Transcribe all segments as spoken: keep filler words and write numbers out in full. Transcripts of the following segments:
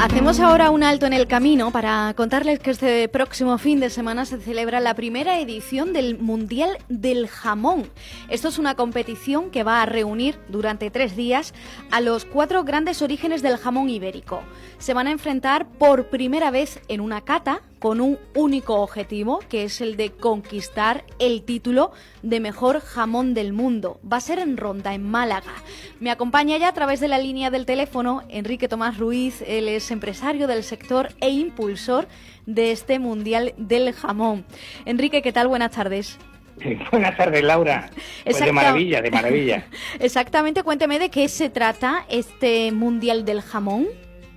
Hacemos ahora un alto en el camino para contarles que este próximo fin de semana se celebra la primera edición del Mundial del Jamón. Esto es una competición que va a reunir durante tres días a los cuatro grandes orígenes del jamón ibérico. Se van a enfrentar por primera vez en una cata con un único objetivo, que es el de conquistar el título de mejor jamón del mundo. Va a ser en Ronda, en Málaga. Me acompaña ya a través de la línea del teléfono Enrique Tomás Ruiz. Él es empresario del sector e impulsor de este Mundial del Jamón. Enrique, ¿qué tal? Buenas tardes. Sí, buenas tardes, Laura. Pues de maravilla, de maravilla. Exactamente, cuénteme de qué se trata este Mundial del Jamón.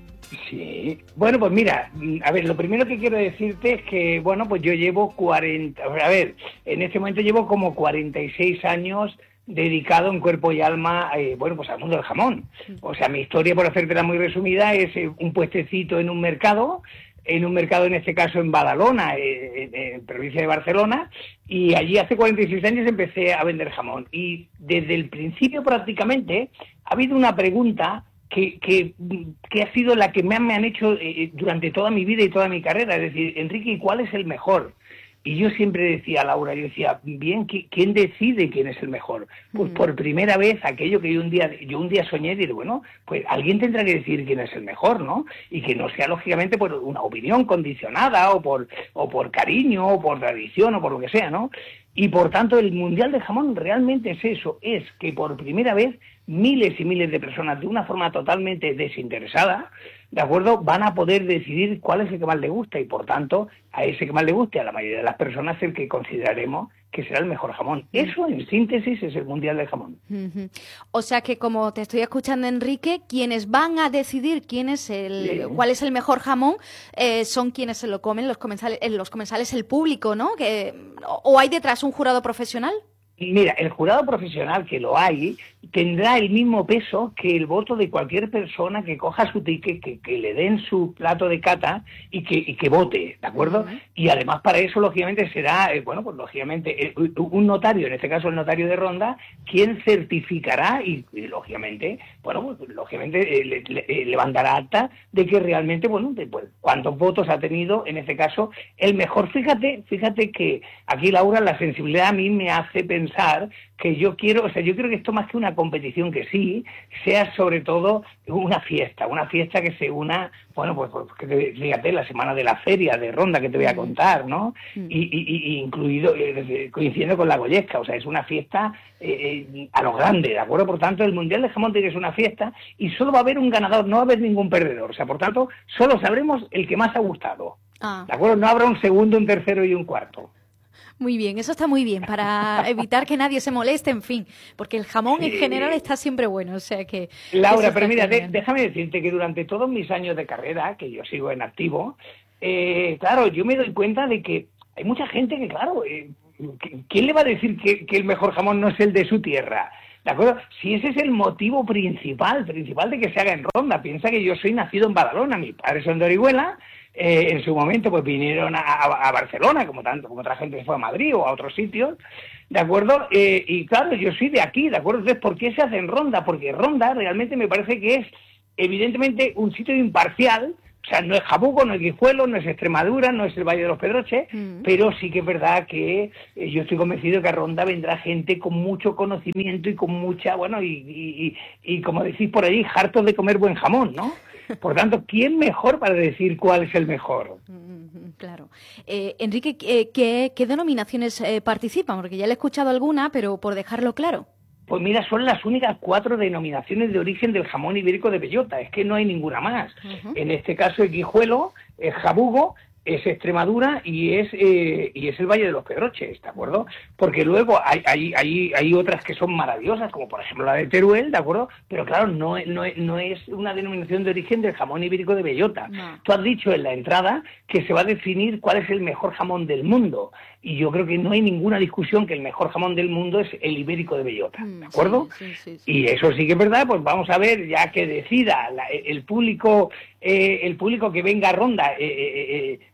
Sí, bueno, pues mira, a ver, lo primero que quiero decirte es que, bueno, pues yo llevo cuarenta, a ver, en este momento llevo como cuarenta y seis años dedicado en cuerpo y alma, eh, bueno, pues al mundo del jamón. O sea, mi historia, por hacértela muy resumida, es eh, un puestecito en un mercado, en un mercado en este caso en Badalona, eh, en, en provincia de Barcelona, y allí hace cuarenta y seis años empecé a vender jamón. Y desde el principio prácticamente ha habido una pregunta Que, que, que ha sido la que me han, me han hecho eh, durante toda mi vida y toda mi carrera, es decir, Enrique, ¿y cuál es el mejor? Y yo siempre decía, Laura, yo decía, bien, ¿quién decide quién es el mejor? Pues por primera vez, aquello que yo un día yo un día soñé, y dije, bueno, pues alguien tendrá que decidir quién es el mejor, ¿no? Y que no sea, lógicamente, por una opinión condicionada, o por, o por cariño, o por tradición, o por lo que sea, ¿no? Y por tanto, el Mundial de Jamón realmente es eso, es que por primera vez miles y miles de personas, de una forma totalmente desinteresada, ¿de acuerdo?, van a poder decidir cuál es el que más le gusta, y por tanto, a ese que más le guste, a la mayoría de las personas, el que consideraremos que será el mejor jamón. Eso, en síntesis, es el Mundial del Jamón. Uh-huh. O sea que, como te estoy escuchando, Enrique, quienes van a decidir quién es el, sí. cuál es el mejor jamón, eh, son quienes se lo comen, los comensales, los comensales, el público, ¿no? Que, ¿O hay detrás un jurado profesional? Mira, el jurado profesional, que lo hay, tendrá el mismo peso que el voto de cualquier persona que coja su ticket, que, que le den su plato de cata y que, y que vote, ¿de acuerdo? Uh-huh. Y además para eso, lógicamente, será, eh, bueno, pues lógicamente, eh, un notario, en este caso el notario de Ronda, quien certificará y, y lógicamente, bueno, pues lógicamente eh, le, le, levantará acta de que realmente, bueno, de, pues, cuántos votos ha tenido, en este caso, el mejor. Fíjate, fíjate que aquí, Laura, la sensibilidad a mí me hace pensar que yo quiero, o sea, yo creo que esto más que una competición, que sí, sea sobre todo una fiesta, una fiesta que se una, bueno, pues, pues que te, fíjate, la semana de la feria de Ronda que te voy a contar, ¿no? Mm. Y, y, y incluido, eh, coincidiendo con la Goyesca, o sea, es una fiesta eh, eh, a lo grande, ¿de acuerdo? Por tanto, el Mundial de Jamón tiene que ser una fiesta y solo va a haber un ganador, no va a haber ningún perdedor, o sea, por tanto, solo sabremos el que más ha gustado, ah. ¿de acuerdo? No habrá un segundo, un tercero y un cuarto. Muy bien, eso está muy bien, para evitar que nadie se moleste, en fin, porque el jamón sí. en general está siempre bueno, o sea que... Laura, pero mira, de, déjame decirte que durante todos mis años de carrera, que yo sigo en activo, eh, claro, yo me doy cuenta de que hay mucha gente que, claro, eh, ¿quién le va a decir que, que el mejor jamón no es el de su tierra? ¿De acuerdo? Si ese es el motivo principal, principal de que se haga en Ronda. Piensa que yo soy nacido en Badalona, mis padres son de Orihuela. Eh, en su momento pues vinieron a, a, a Barcelona, como tanto como otra gente que fue a Madrid o a otros sitios, ¿de acuerdo? Eh, y claro, yo soy de aquí, ¿de acuerdo? Entonces, ¿por qué se hace en Ronda? Porque Ronda realmente me parece que es evidentemente un sitio imparcial, o sea, no es Jabugo, no es Guijuelo, no es Extremadura, no es el Valle de los Pedroches, mm. pero sí que es verdad que eh, yo estoy convencido que a Ronda vendrá gente con mucho conocimiento y con mucha, bueno, y, y, y, y como decís por allí, hartos de comer buen jamón, ¿no? Por tanto, ¿quién mejor para decir cuál es el mejor? Claro. Eh, Enrique, ¿qué, qué, qué denominaciones eh, participan? Porque ya le he escuchado alguna, pero por dejarlo claro. Pues mira, son las únicas cuatro denominaciones de origen del jamón ibérico de bellota, es que no hay ninguna más. Uh-huh. En este caso es Guijuelo, es Jabugo, es Extremadura y es eh, y es el Valle de los Pedroches, ¿de acuerdo? Porque luego hay, hay hay hay otras que son maravillosas, como por ejemplo la de Teruel, ¿de acuerdo? Pero claro, no, no, no es una denominación de origen del jamón ibérico de bellota. No. Tú has dicho en la entrada que se va a definir cuál es el mejor jamón del mundo, y yo creo que no hay ninguna discusión que el mejor jamón del mundo es el ibérico de bellota, ¿de acuerdo? Sí, sí, sí, sí. Y eso sí que es verdad, pues vamos a ver, ya que decida la, el público, eh, el público que venga a Ronda, eh, eh,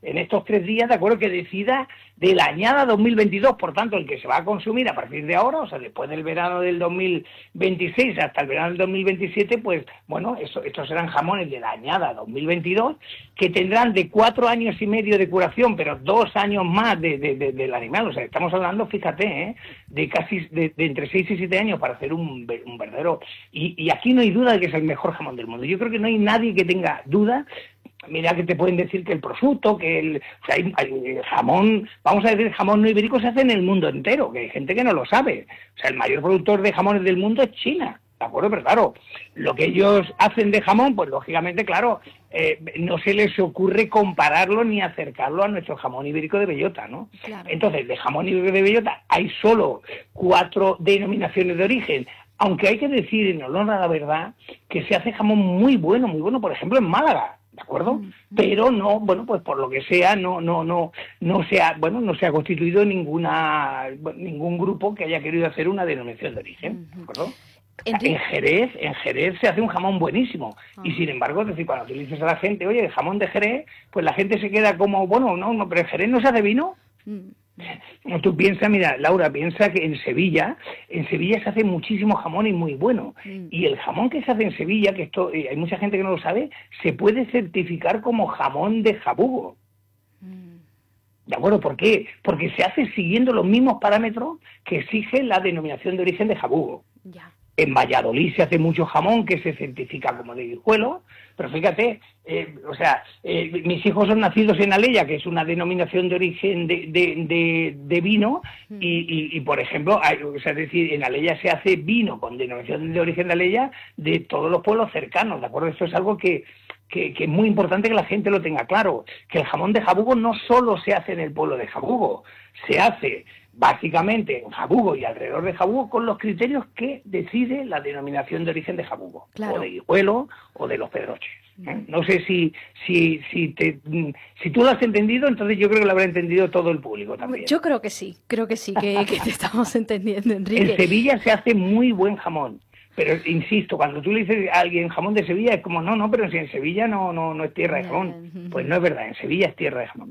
en estos tres días, de acuerdo, que decida de la añada dos mil veintidós, por tanto, el que se va a consumir a partir de ahora, o sea, después del verano del dos mil veintiséis hasta el verano del dos mil veintisiete, pues, bueno, eso, estos serán jamones de la añada dos mil veintidós, que tendrán de cuatro años y medio de curación, pero dos años más de, de, de, del animal, o sea, estamos hablando, fíjate, ¿eh? de casi, de, de entre seis y siete años para hacer un, un verdadero, y, y aquí no hay duda de que es el mejor jamón del mundo. Yo creo que no hay nadie que tenga duda. Mira que te pueden decir que el prosciutto, que el, o sea, hay, hay jamón, vamos a decir, jamón no ibérico se hace en el mundo entero, que hay gente que no lo sabe. O sea, el mayor productor de jamones del mundo es China, ¿de acuerdo? Pero claro, lo que ellos hacen de jamón, pues lógicamente, claro, eh, no se les ocurre compararlo ni acercarlo a nuestro jamón ibérico de bellota, ¿no? Claro. Entonces, de jamón ibérico de bellota hay solo cuatro denominaciones de origen, aunque hay que decir, en honor a la verdad, que se hace jamón muy bueno, muy bueno, por ejemplo, en Málaga. ¿De acuerdo? Mm. Pero no, bueno, pues por lo que sea, no, no, no, no se ha, bueno, no se ha constituido ninguna, ningún grupo que haya querido hacer una denominación de origen, ¿de acuerdo? En Jerez, en Jerez se hace un jamón buenísimo, ah. y sin embargo, es decir, cuando tú le dices a la gente, oye, el jamón de Jerez, pues la gente se queda como, bueno, no, no, pero en Jerez no se hace vino. Mm. No, tú piensas, mira, Laura, piensa que en Sevilla, en Sevilla se hace muchísimo jamón y muy bueno. Mm. Y el jamón que se hace en Sevilla, que esto eh, hay mucha gente que no lo sabe, se puede certificar como jamón de jabugo. Mm. ¿De acuerdo? ¿Por qué? Porque se hace siguiendo los mismos parámetros que exige la denominación de origen de jabugo. Ya. En Valladolid se hace mucho jamón que se certifica como de guijuelo, pero fíjate, eh, o sea, eh, mis hijos son nacidos en Alella, que es una denominación de origen de, de, de, de vino, mm. y, y, y por ejemplo, hay, o sea, es decir, en Alella se hace vino con denominación de origen de Alella de todos los pueblos cercanos, ¿de acuerdo? Esto es algo que, que, que es muy importante que la gente lo tenga claro, que el jamón de jabugo no solo se hace en el pueblo de Jabugo, se hace básicamente en Jabugo y alrededor de Jabugo con los criterios que decide la denominación de origen de Jabugo, claro. o de Guijuelo o de los Pedroches. ¿eh? No sé si si si te si tú lo has entendido, entonces yo creo que lo habrá entendido todo el público también. Yo creo que sí, creo que sí, que, que te estamos entendiendo, Enrique. En Sevilla se hace muy buen jamón. Pero insisto, cuando tú le dices a alguien jamón de Sevilla, es como, no, no, pero si en Sevilla no, no, no es tierra de jamón. Pues no es verdad, en Sevilla es tierra de jamón.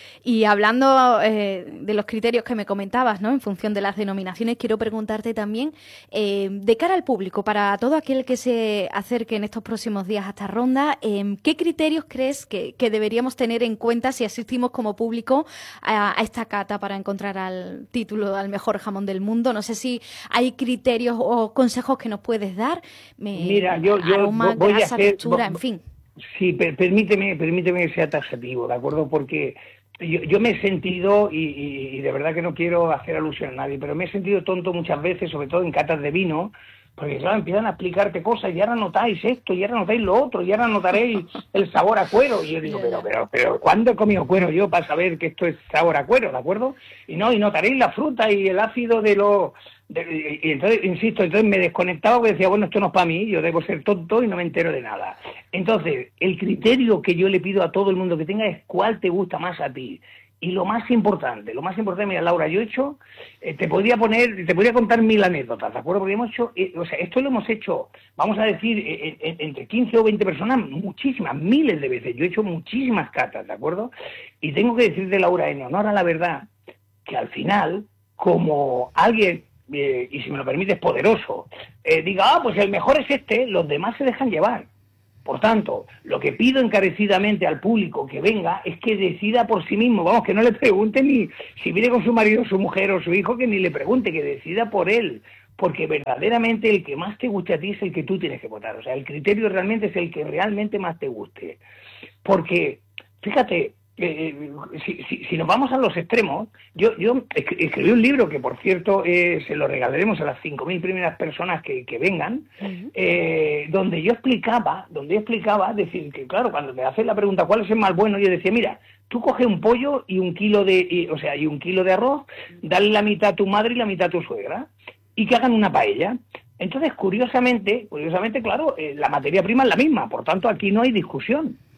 Y hablando eh, de los criterios que me comentabas, ¿no? En función de las denominaciones, quiero preguntarte también, eh, de cara al público, para todo aquel que se acerque en estos próximos días a esta ronda, eh, ¿qué criterios crees que, que deberíamos tener en cuenta si asistimos como público a, a esta cata para encontrar al título al mejor jamón del mundo? No sé si hay criterios o consejos que nos puedes dar. Me, Mira, yo, yo aroma, voy grasa, a hacer, textura, en fin. Sí, per, permíteme, permíteme que sea taxativo, ¿de acuerdo? Porque Yo, yo me he sentido, y, y, y de verdad que no quiero hacer alusión a nadie, pero me he sentido tonto muchas veces, sobre todo en catas de vino, porque claro, empiezan a explicarte cosas, y ahora notáis esto, y ahora notáis lo otro, y ahora notaréis el sabor a cuero. Y yo digo, pero, pero, pero, ¿cuándo he comido cuero yo para saber que esto es sabor a cuero, de acuerdo? Y no, y notaréis la fruta y el ácido de los... De, y entonces, insisto, entonces me desconectaba porque decía, bueno, esto no es para mí, yo debo ser tonto y no me entero de nada. Entonces, el criterio que yo le pido a todo el mundo que tenga es cuál te gusta más a ti. Y lo más importante, lo más importante, mira, Laura, yo he hecho, eh, te podría poner, te podría contar mil anécdotas, ¿de acuerdo? Porque hemos hecho, eh, o sea, esto lo hemos hecho, vamos a decir, eh, eh, entre quince o veinte personas, muchísimas, miles de veces. Yo he hecho muchísimas catas, ¿de acuerdo? Y tengo que decirte, Laura, en honor a la verdad, que al final, como alguien, eh, y si me lo permites, poderoso, eh, diga, ah, pues el mejor es este, los demás se dejan llevar. Por tanto, lo que pido encarecidamente al público que venga es que decida por sí mismo, vamos, que no le pregunte ni si viene con su marido, su mujer o su hijo, que ni le pregunte, que decida por él, porque verdaderamente el que más te guste a ti es el que tú tienes que votar, o sea, el criterio realmente es el que realmente más te guste, porque, fíjate, Eh, si, si, si nos vamos a los extremos, yo, yo escribí un libro que, por cierto, eh, se lo regalaremos a las cinco mil primeras personas que, que vengan, uh-huh. eh, donde yo explicaba, donde yo explicaba, decir que, claro, cuando me hacen la pregunta ¿cuál es el más bueno? Yo decía, mira, tú coge un pollo y un kilo de, y, o sea, y un kilo de arroz, dale la mitad a tu madre y la mitad a tu suegra, y que hagan una paella. Entonces, curiosamente, curiosamente, claro, eh, la materia prima es la misma, por tanto, aquí no hay discusión.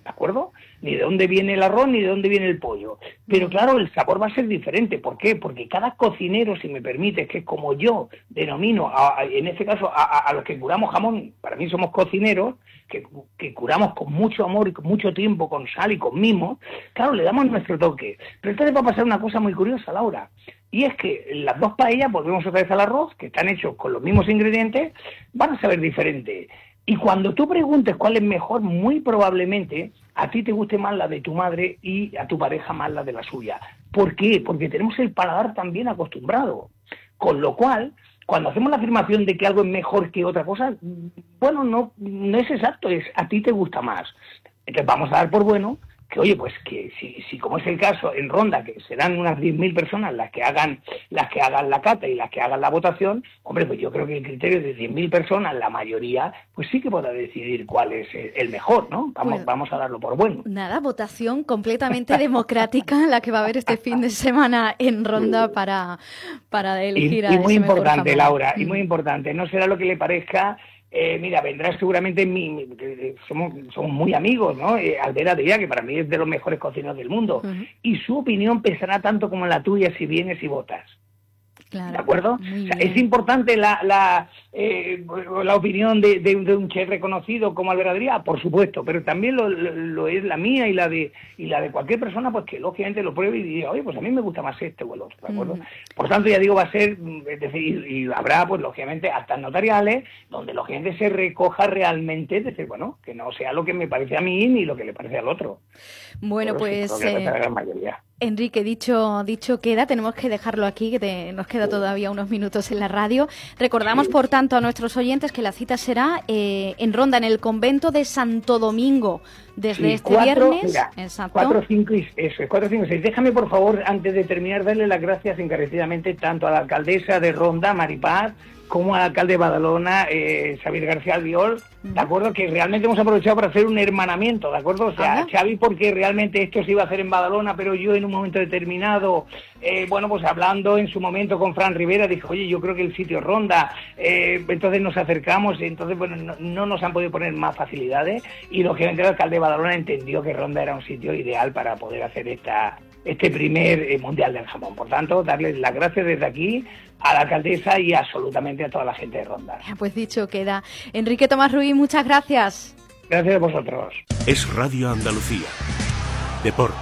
¿de acuerdo? Ni de dónde viene el arroz, ni de dónde viene el pollo. Pero claro, el sabor va a ser diferente. ¿Por qué? Porque cada cocinero, si me permites, que es como yo denomino, a, a, en este caso, a, a, a los que curamos jamón, para mí somos cocineros, que, que curamos con mucho amor y con mucho tiempo, con sal y con mimo, claro, le damos nuestro toque. Pero entonces va a pasar una cosa muy curiosa, Laura, y es que las dos paellas, volvemos otra vez al arroz, que están hechos con los mismos ingredientes, van a saber diferente. Y cuando tú preguntes cuál es mejor, muy probablemente a ti te guste más la de tu madre y a tu pareja más la de la suya. ¿Por qué? Porque tenemos el paladar tan bien acostumbrado. Con lo cual, cuando hacemos la afirmación de que algo es mejor que otra cosa, bueno, no, no es exacto, es a ti te gusta más. Entonces vamos a dar por bueno que, oye, pues que si, si como es el caso en Ronda, que serán unas diez mil personas las que hagan las que hagan la cata y las que hagan la votación, hombre, pues yo creo que el criterio de diez mil personas, la mayoría, pues sí que podrá decidir cuál es el mejor, ¿no? Vamos, pues, vamos a darlo por bueno. Nada, votación completamente democrática la que va a haber este fin de semana en Ronda para, para elegir y, a y muy ese mejor importante, jamón. Laura, Mm. y muy importante, no será lo que le parezca. Eh, mira, vendrá seguramente, mi, mi, somos, somos muy amigos, ¿no? Eh, Albert Adrià, que para mí es de los mejores cocineros del mundo, uh-huh. y su opinión pesará tanto como la tuya si vienes y votas. Claro, ¿de acuerdo? O sea, es importante la la, eh, la opinión de, de, de un chef reconocido como Albert Adrià, por supuesto, pero también lo, lo, lo es la mía y la de y la de cualquier persona, pues que lógicamente lo pruebe y diga, oye, pues a mí me gusta más este o el otro, ¿de acuerdo? Mm. Por tanto, ya digo, va a ser, es decir, y, y habrá, pues lógicamente, actas notariales, donde lógicamente se recoja realmente, es decir, bueno, que no sea lo que me parece a mí ni lo que le parece al otro. Bueno, pero pues... sí, eh, a la gran mayoría. Enrique, dicho dicho queda, tenemos que dejarlo aquí, que te, nos queda todavía unos minutos en la radio. Recordamos, sí. por tanto, a nuestros oyentes que la cita será eh, en Ronda, en el convento de Santo Domingo, desde sí, este cuatro, viernes. Mira, Exacto. cuatro, cinco y eso, cuatro, cinco, seis. Déjame, por favor, antes de terminar, darle las gracias encarecidamente tanto a la alcaldesa de Ronda, Maripaz, como al alcalde de Badalona, eh, Xavier García Albiol, ¿de acuerdo? Que realmente hemos aprovechado para hacer un hermanamiento, ¿de acuerdo? O sea, Ajá. Xavi, porque realmente esto se iba a hacer en Badalona, pero yo en un momento determinado, eh, bueno, pues hablando en su momento con Fran Rivera, dijo, oye, yo creo que el sitio es Ronda, eh, entonces nos acercamos, entonces, bueno, no, no nos han podido poner más facilidades, y lógicamente el alcalde de Badalona entendió que Ronda era un sitio ideal para poder hacer esta este primer eh, Mundial del Jamón. Por tanto, darles las gracias desde aquí a la alcaldesa y absolutamente a toda la gente de Ronda. Pues dicho queda. Enrique Tomás Ruiz, muchas gracias. Gracias a vosotros. Es Radio Andalucía. Deportes.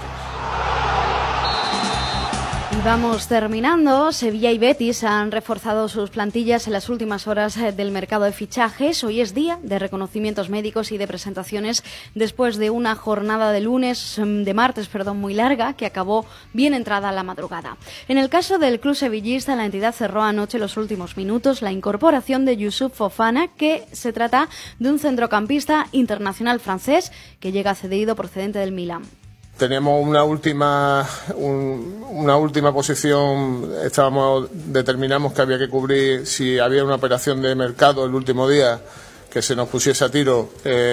Y vamos terminando. Sevilla y Betis han reforzado sus plantillas en las últimas horas del mercado de fichajes. Hoy es día de reconocimientos médicos y de presentaciones después de una jornada de lunes, de martes, perdón, muy larga, que acabó bien entrada la madrugada. En el caso del club sevillista, la entidad cerró anoche los últimos minutos la incorporación de Youssouf Fofana, que se trata de un centrocampista internacional francés que llega cedido procedente del Milán. Teníamos una última un, una última posición, estábamos determinamos que había que cubrir si había una operación de mercado el último día que se nos pusiese a tiro,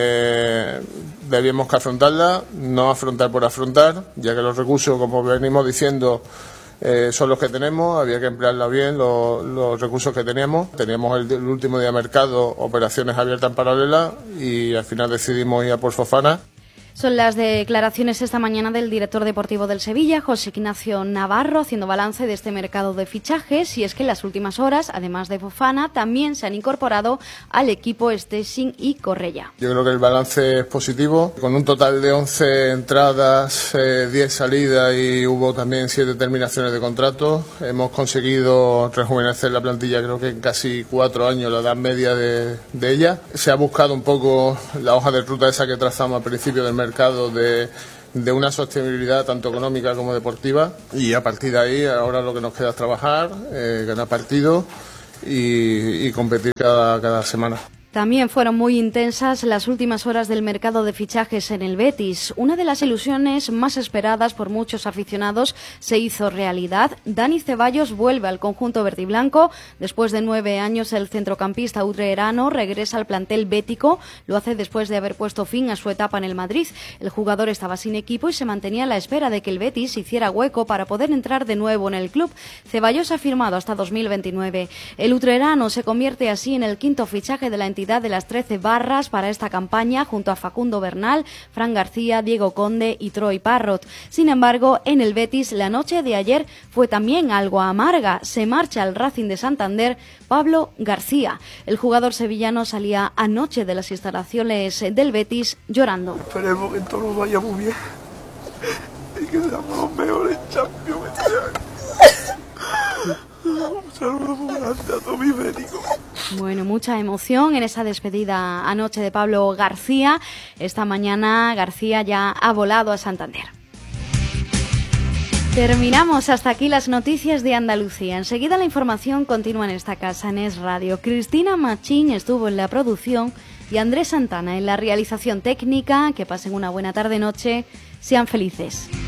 eh, debíamos que afrontarla, no afrontar por afrontar, ya que los recursos, como venimos diciendo, eh, son los que tenemos, había que emplearla bien, los, los recursos que teníamos. Teníamos el, el último día de mercado, operaciones abiertas en paralela, y al final decidimos ir a por Fofana. Son las declaraciones esta mañana del director deportivo del Sevilla, José Ignacio Navarro, haciendo balance de este mercado de fichajes. Y es que en las últimas horas, además de Fofana, también se han incorporado al equipo Stessing y Correia. Yo creo que el balance es positivo, con un total de once entradas, eh, diez salidas y hubo también siete terminaciones de contrato. Hemos conseguido rejuvenecer la plantilla, creo que en casi cuatro años, la edad media de, de ella. Se ha buscado un poco la hoja de ruta esa que trazamos al principio del mercado, mercado de, de una sostenibilidad tanto económica como deportiva, y a partir de ahí ahora lo que nos queda es trabajar, eh, ganar partidos y, y competir cada, cada semana. También fueron muy intensas las últimas horas del mercado de fichajes en el Betis. Una de las ilusiones más esperadas por muchos aficionados se hizo realidad. Dani Ceballos vuelve al conjunto verdiblanco. Después de nueve años, el centrocampista utreerano regresa al plantel bético. Lo hace después de haber puesto fin a su etapa en el Madrid. El jugador estaba sin equipo y se mantenía a la espera de que el Betis hiciera hueco para poder entrar de nuevo en el club. Ceballos ha firmado hasta dos mil veintinueve. El utreerano se convierte así en el quinto fichaje de la entidad identidad de las trece barras para esta campaña junto a Facundo Bernal, Fran García, Diego Conde y Troy Parrott. Sin embargo, en el Betis la noche de ayer fue también algo amarga. Se marcha al Racing de Santander Pablo García. El jugador sevillano salía anoche de las instalaciones del Betis llorando. Esperemos que todo nos vaya muy bien y que seamos los mejores Champions este año. Un saludo muy grande a todo mi médico. Bueno, mucha emoción en esa despedida anoche de Pablo García. Esta mañana García ya ha volado a Santander. Terminamos hasta aquí las noticias de Andalucía. Enseguida la información continúa en esta casa, en Es Radio. Cristina Machín estuvo en la producción y Andrés Santana en la realización técnica. Que pasen una buena tarde-noche. Sean felices.